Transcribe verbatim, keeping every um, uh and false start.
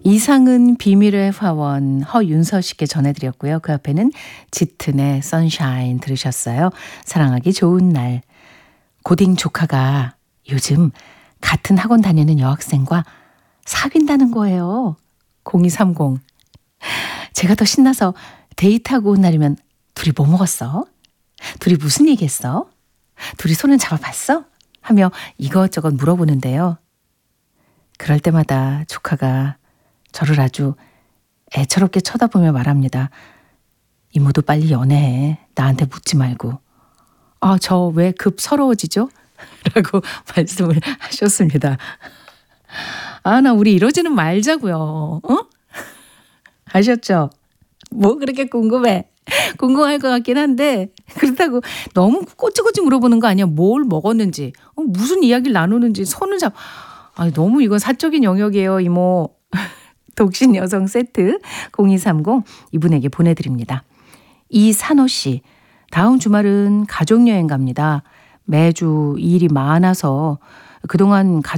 이상은 비밀의 화원 허윤서 씨께 전해드렸고요. 그 앞에는 짙은의 선샤인 들으셨어요. 사랑하기 좋은 날. 고딩 조카가 요즘 같은 학원 다니는 여학생과 사귄다는 거예요. 공이삼공. 제가 더 신나서 데이트하고 온 날이면 둘이 뭐 먹었어? 둘이 무슨 얘기했어? 둘이 손은 잡아봤어? 하며 이것저것 물어보는데요. 그럴 때마다 조카가 저를 아주 애처롭게 쳐다보며 말합니다. 이모도 빨리 연애해. 나한테 묻지 말고. 아, 저 왜 급 서러워지죠? 라고 말씀을 하셨습니다. 아, 나 우리 이러지는 말자고요. 어? 아셨죠? 뭐 그렇게 궁금해. 궁금할 것 같긴 한데 그렇다고 너무 꼬치꼬치 물어보는 거 아니야. 뭘 먹었는지, 어, 무슨 이야기를 나누는지, 손을 잡... 아, 너무 이건 사적인 영역이에요, 이모. 독신 여성 세트 공이삼공 이분에게 보내드립니다. 이산호 씨, 다음 주말은 가족여행 갑니다. 매주 일이 많아서 그동안 가족